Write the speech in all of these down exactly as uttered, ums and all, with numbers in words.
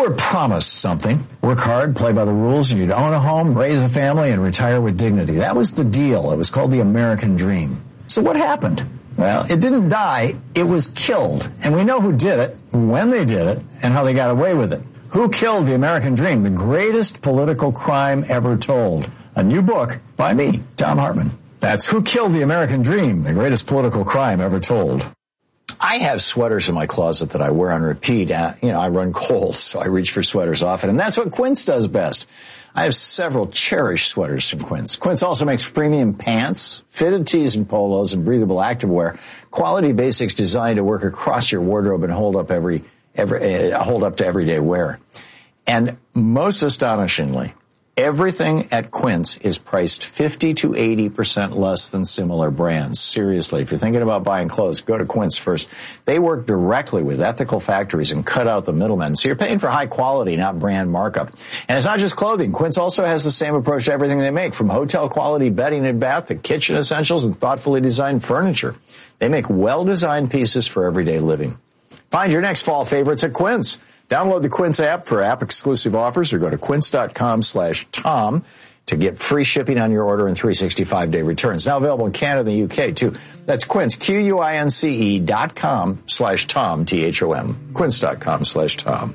were promised something. Work hard, play by the rules, and you'd own a home, raise a family, and retire with dignity. That was the deal. It was called the American Dream. So what happened? Well, it didn't die. It was killed. And we know who did it, when they did it, and how they got away with it. Who killed the American Dream? The greatest political crime ever told. A new book by me, Thom Hartmann. That's Who Killed the American Dream, the greatest political crime ever told. I have sweaters in my closet that I wear on repeat. Uh, you know, I run cold, so I reach for sweaters often, and that's what Quince does best. I have several cherished sweaters from Quince. Quince also makes premium pants, fitted tees and polos, and breathable activewear. Quality basics designed to work across your wardrobe and hold up every, every uh, hold up to everyday wear. And most astonishingly, everything at Quince is priced fifty to eighty percent less than similar brands. Seriously, if you're thinking about buying clothes, go to Quince first. They work directly with ethical factories and cut out the middlemen. So you're paying for high quality, not brand markup. And it's not just clothing. Quince also has the same approach to everything they make, from hotel quality bedding and bath to kitchen essentials and thoughtfully designed furniture. They make well-designed pieces for everyday living. Find your next fall favorites at Quince. Download the Quince app for app-exclusive offers or go to quince.com slash Tom to get free shipping on your order and three hundred sixty-five day returns. Now available in Canada and the U K, too. That's Quince, Q-U-I-N-C-E dot com slash Tom, T H O M. Quince.com slash Tom.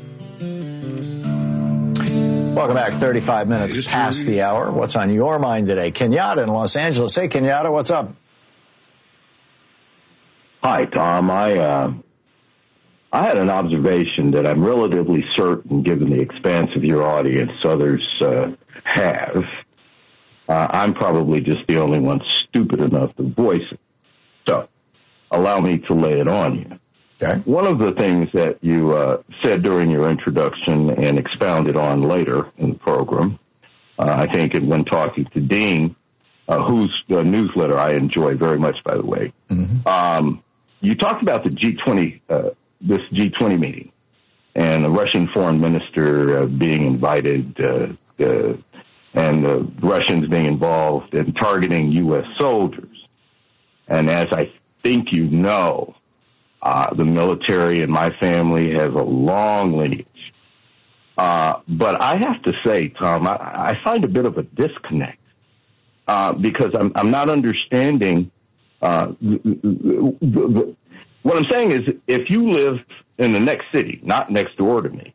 Welcome back. thirty-five minutes past the hour. What's on your mind today? Kenyatta in Los Angeles. Hey, Kenyatta, what's up? Hi, Tom. I, uh... I had an observation that I'm relatively certain, given the expanse of your audience, others uh, have. Uh, I'm probably just the only one stupid enough to voice it. So allow me to lay it on you. Okay. One of the things that you uh, said during your introduction and expounded on later in the program, uh, I think when talking to Dean, uh, whose uh, newsletter I enjoy very much, by the way, mm-hmm. um, you talked about the G twenty uh this G twenty meeting and the Russian foreign minister uh, being invited uh, uh, and the Russians being involved in targeting U S soldiers. And as I think you know, uh, the military and my family has a long lineage. Uh, but I have to say, Tom, I, I find a bit of a disconnect uh, because I'm, I'm not understanding uh, the, the, the What I'm saying is, if you live in the next city, not next door to me,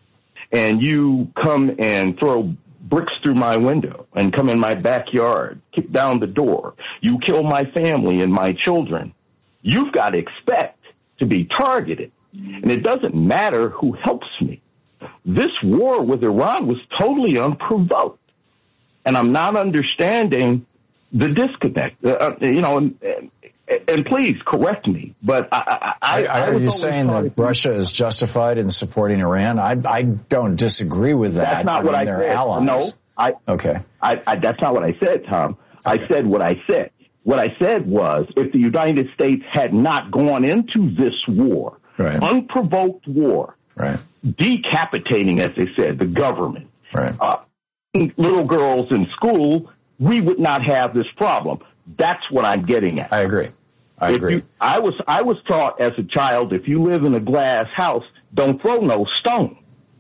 and you come and throw bricks through my window and come in my backyard, kick down the door, you kill my family and my children, you've got to expect to be targeted. And it doesn't matter who helps me. This war with Iran was totally unprovoked. And I'm not understanding the disconnect. Uh, you know, and, and please correct me, but I, I, I, are you saying that Russia is justified in supporting Iran? I, I don't disagree with that. That's not I what mean, I they're said. allies. No, I, okay. I, I, that's not what I said, Tom. Okay. I said what I said. What I said was, if the United States had not gone into this war, right. unprovoked war, right. decapitating, as they said, the government, right. uh, little girls in school, we would not have this problem. That's what I'm getting at. I agree. I if agree. You, I was I was taught as a child, if you live in a glass house, don't throw no stone.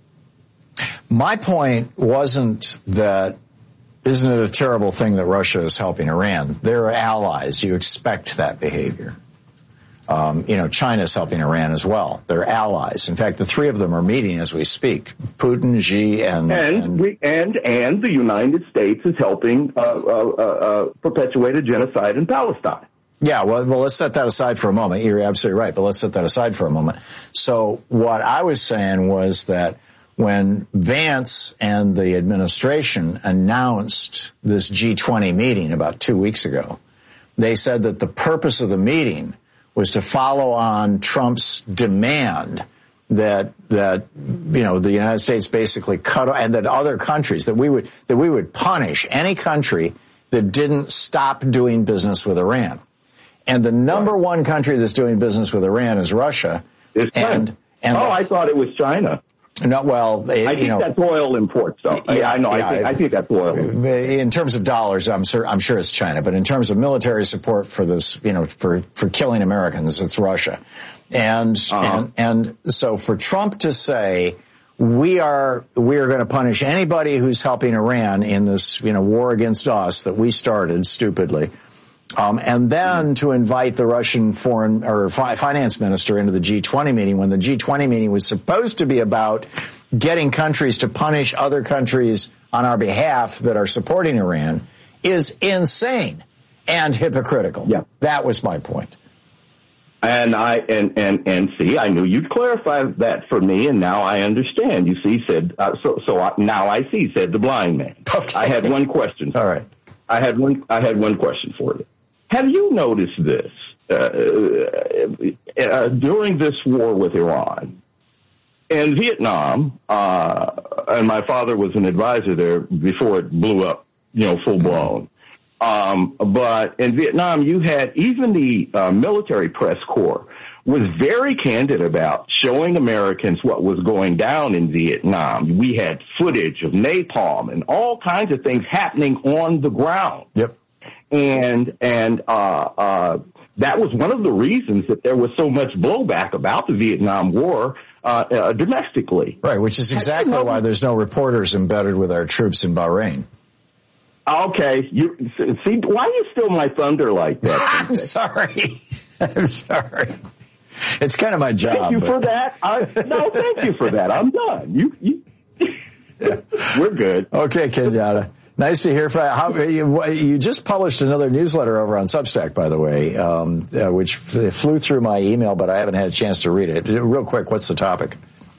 My point wasn't that, isn't it a terrible thing that Russia is helping Iran? They're allies. You expect that behavior. Um, you know, China's helping Iran as well. They're allies. In fact, the three of them are meeting as we speak. Putin, Xi, and... And and, we, and, and the United States is helping uh, uh, uh, perpetuate a genocide in Palestine. Yeah, well, well, let's set that aside for a moment. You're absolutely right, but let's set that aside for a moment. So what I was saying was that when Vance and the administration announced this G twenty meeting about two weeks ago, they said that the purpose of the meeting was to follow on Trump's demand that, that, you know, the United States basically cut, and that other countries, that we would, that we would punish any country that didn't stop doing business with Iran. And the number one country that's doing business with Iran is Russia. It's and, and oh, the, I thought it was China. No, well, it, I think you know, that's oil imports, though. Yeah, I know. Yeah, I, think, I think that's oil. In terms of dollars, I'm sure, I'm sure it's China. But in terms of military support for this, you know, for, for killing Americans, it's Russia. And, uh-huh. and, and so for Trump to say, we are we are going to punish anybody who's helping Iran in this, you know, war against us that we started stupidly. Um, and then to invite the Russian foreign or fi- finance minister into the G twenty meeting when the G twenty meeting was supposed to be about getting countries to punish other countries on our behalf that are supporting Iran is insane and hypocritical. Yeah. That was my point. And I and, and, and see, I knew you'd clarify that for me, and now I understand. You see, said uh, so. So I, now I see, said the blind man. Okay. I had one question. All right. I had one. I had one question for you. Have you noticed this uh, uh, during this war with Iran? In Vietnam, uh, and my father was an advisor there before it blew up, you know, full blown. Um, but in Vietnam, you had even the uh, military press corps was very candid about showing Americans what was going down in Vietnam. We had footage of napalm and all kinds of things happening on the ground. Yep. And and uh, uh, that was one of the reasons that there was so much blowback about the Vietnam War uh, uh, domestically. Right, which is exactly why there's no reporters embedded with our troops in Bahrain. Okay, you see, why are you steal my thunder like that? I'm sorry. I'm sorry. It's kind of my job. Thank you but... for that. I, no, thank you for that. I'm done. You, you we're good. Okay, Kenyatta. Nice to hear from how you, you just published another newsletter over on Substack, by the way, um, uh, which f- flew through my email, but I haven't had a chance to read it. Real quick, what's the topic?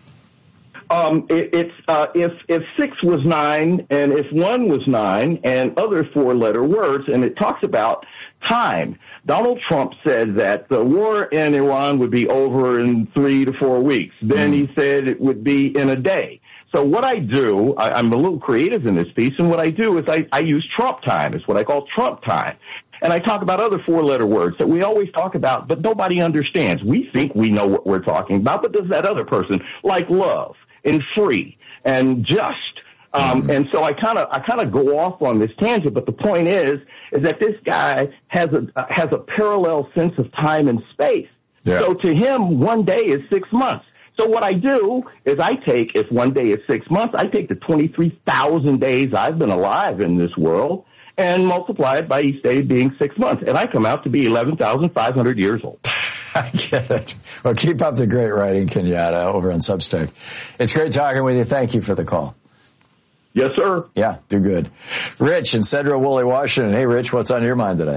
Um, it, it's uh, if if six was nine and if one was nine and other four-letter words, and it talks about time. Donald Trump said that the war in Iran would be over in three to four weeks. Then he said it would be in a day. So what I do, I, I'm a little creative in this piece, and what I do is I, I use Trump time. It's what I call Trump time. And I talk about other four-letter words that we always talk about, but nobody understands. We think we know what we're talking about, but does that other person, like love and free and just. Um, and so I kind of I kind of go off on this tangent, but the point is is that this guy has a uh, has a parallel sense of time and space. Yeah. So to him, one day is six months. So what I do is I take, if one day is six months, I take the twenty-three thousand days I've been alive in this world and multiply it by each day being six months, and I come out to be eleven thousand five hundred years old. I get it. Well, keep up the great writing, Kenyatta, over on Substack. It's great talking with you. Thank you for the call. Yes, sir. Yeah, do good. Rich in Central Woolley, Washington. Hey, Rich, what's on your mind today?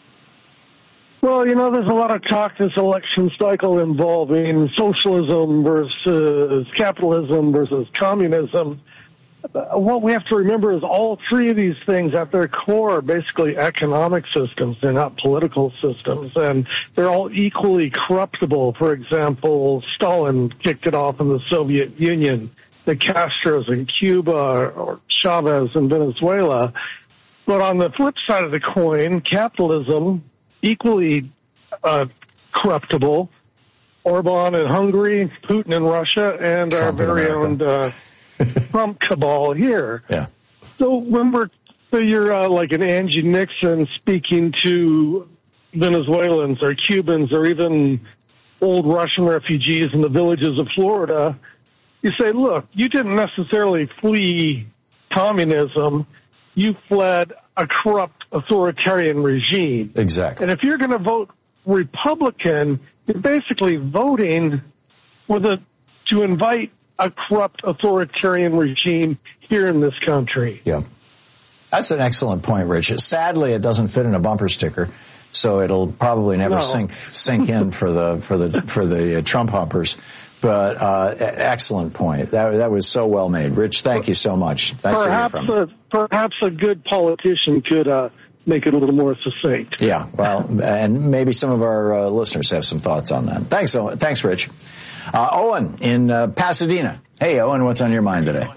Well, you know, there's a lot of talk this election cycle involving socialism versus capitalism versus communism. Uh, what we have to remember is all three of these things at their core are basically economic systems. They're not political systems, and they're all equally corruptible. For example, Stalin kicked it off in the Soviet Union, the Castros in Cuba, or Chavez in Venezuela. But on the flip side of the coin, capitalism, equally uh, corruptible. Orban in Hungary, Putin in Russia, and Trump our very own uh, Trump cabal here. Yeah. So when we're, so you're uh, like an Angie Nixon speaking to Venezuelans or Cubans or even old Russian refugees in the villages of Florida, you say, look, you didn't necessarily flee communism. You fled a corrupt authoritarian regime. Exactly. And if you're going to vote Republican, you're basically voting for the to invite a corrupt authoritarian regime here in this country. Yeah. That's an excellent point, Rich. Sadly, it doesn't fit in a bumper sticker, so it'll probably never No. sink sink in for the for the for the uh, Trump humpers. But uh, excellent point. That that was so well made, Rich. Thank you so much. Nice perhaps to hear from you. a perhaps a good politician could uh, make it a little more succinct. Yeah, well, and maybe some of our uh, listeners have some thoughts on that. Thanks, Owen. Thanks, Rich. Uh, Owen in uh, Pasadena. Hey, Owen, what's on your mind today?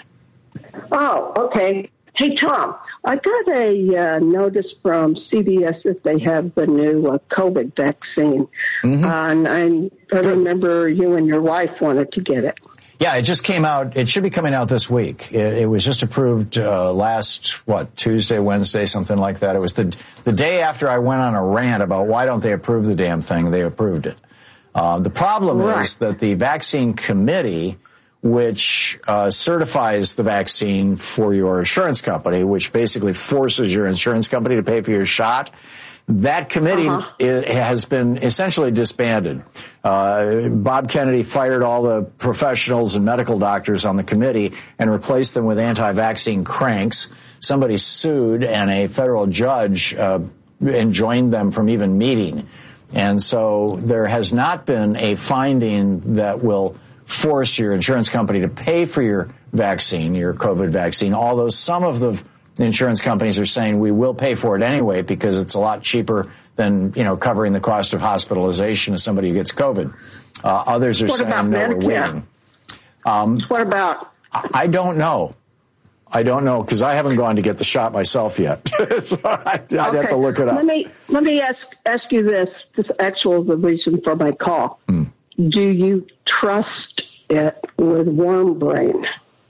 Oh, okay. Hey, Tom, I got a uh, notice from C B S that they have the new uh, COVID vaccine. Mm-hmm. Uh, and I, I remember you and your wife wanted to get it. Yeah, it just came out. It should be coming out this week. It, it was just approved uh, last, what, Tuesday, Wednesday, something like that. It was the the day after I went on a rant about why don't they approve the damn thing. They approved it. Uh, the problem right. is that the vaccine committee which uh, certifies the vaccine for your insurance company, which basically forces your insurance company to pay for your shot. That committee uh-huh. has been essentially disbanded. Uh, Bob Kennedy fired all the professionals and medical doctors on the committee and replaced them with anti-vaccine cranks. Somebody sued, and a federal judge uh, enjoined them from even meeting. And so there has not been a finding that will force your insurance company to pay for your vaccine, your COVID vaccine, although some of the insurance companies are saying we will pay for it anyway because it's a lot cheaper than, you know, covering the cost of hospitalization of somebody who gets COVID. Uh, others are what saying no, we're waiting. Um, what about? I don't know. I don't know because I haven't gone to get the shot myself yet. So I'd, I'd okay. have to look it up. Let me let me ask ask you this. This actual the reason for my call. Hmm. Do you trust it with Wormbrain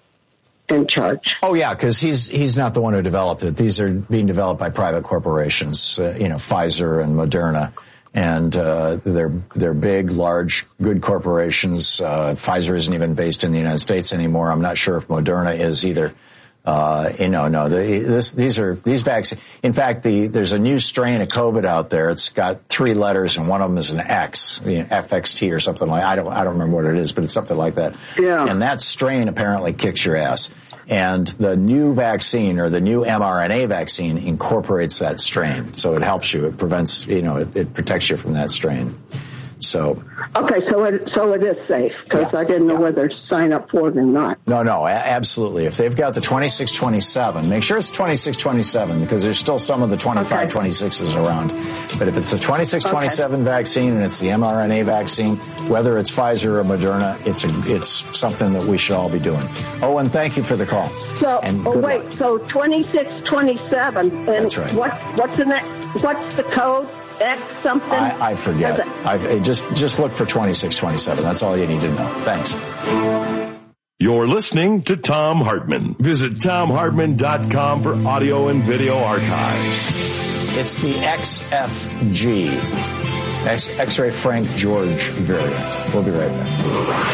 in charge? Oh yeah, because he's he's not the one who developed it. These are being developed by private corporations, uh, you know, Pfizer and Moderna, and uh, they're they're big, large, good corporations. Uh, Pfizer isn't even based in the United States anymore. I'm not sure if Moderna is either. Uh, you know, no, the, this, these are, these vaccines. In fact, the, there's a new strain of COVID out there. It's got three letters and one of them is an X, you know, F X T or something like, I don't, I don't remember what it is, but it's something like that. Yeah. And that strain apparently kicks your ass. And the new vaccine or the new mRNA vaccine incorporates that strain. So it helps you. It prevents, you know, it, it protects you from that strain. So. Okay, so it so it is safe because yeah, I didn't know yeah. whether to sign up for it or not. No, no, a- absolutely. If they've got the twenty-six twenty-seven, make sure it's twenty-six twenty-seven because there's still some of the twenty-five twenty-sixes okay. around. But if it's the twenty-six twenty-seven okay. vaccine and it's the mRNA vaccine, whether it's Pfizer or Moderna, it's a, it's something that we should all be doing. Oh, and thank you for the call. So, and oh wait, luck. so twenty-six twenty-seven, and that's right. What what's the next? What's the code? X something? I, I forget. I, just just look for twenty-six twenty-seven. That's all you need to know. Thanks. You're listening to Thom Hartmann. Visit Thom Hartmann dot com for audio and video archives. It's the X F G, X, X-ray Frank George variant. We'll be right back.